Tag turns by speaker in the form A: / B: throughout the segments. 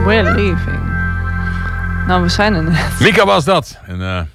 A: We're leaving. Nou, we zijn er net.
B: Mika was dat. En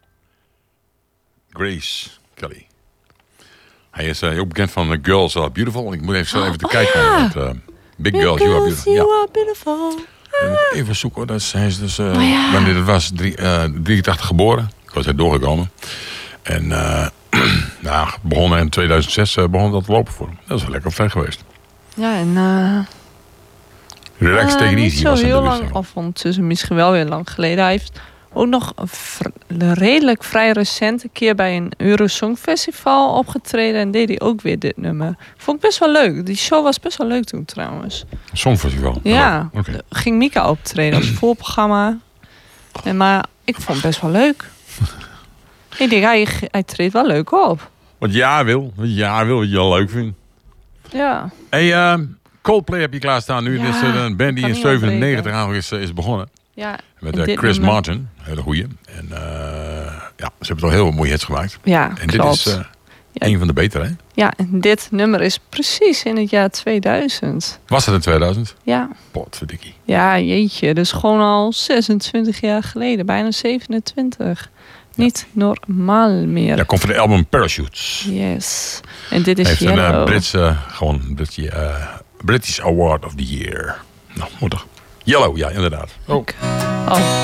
B: Grace Kelly. Hij is ook bekend van Girls Are Beautiful. Ik moet even te kijken.
A: Ja.
B: Big Girls, You Are Beautiful.
A: You are beautiful.
B: Ik moet even zoeken. Hij is dus, wanneer het was, 83 geboren. Ik was er doorgekomen. En begonnen in 2006 begon dat te lopen voor hem. Dat is wel lekker op tijd geweest.
A: Ja, en...
B: Relax, take it
A: niet
B: easy.
A: zo
B: Was
A: heel lang, of ondertussen misschien wel weer lang geleden. Hij heeft ook nog een redelijk vrij recente keer bij een Eurosong Festival opgetreden. En deed hij ook weer dit nummer. Vond ik best wel leuk. Die show was best wel leuk toen trouwens.
B: Songfestival?
A: Ja,
B: okay.
A: Ging Mika optreden als voorprogramma. Maar ik vond het best wel leuk. Ik denk, hij treedt wel leuk op.
B: Wat jij wil, wat je al leuk vindt.
A: Ja.
B: Hey, Coldplay heb je klaarstaan nu.
A: Ja,
B: Dit is een band die in
A: kan niet
B: 97 eigenlijk is begonnen.
A: Ja,
B: Met
A: dit
B: Chris
A: nummer.
B: Martin, hele goeie. En ze hebben toch heel veel mooie hits gemaakt.
A: Ja,
B: En
A: klopt.
B: dit is een van de betere, hè?
A: Ja, en dit nummer is precies in het jaar 2000.
B: Was het in 2000?
A: Ja.
B: Potverdikkie.
A: Ja, jeetje. Dus gewoon al 26 jaar geleden. Bijna 27. Niet normaal meer.
B: Ja, komt van de album Parachutes.
A: Yes. En dit is
B: Heeft
A: Yellow.
B: een British Award of the Year. Nou, moet toch. Yellow, ja, inderdaad.
A: Oh.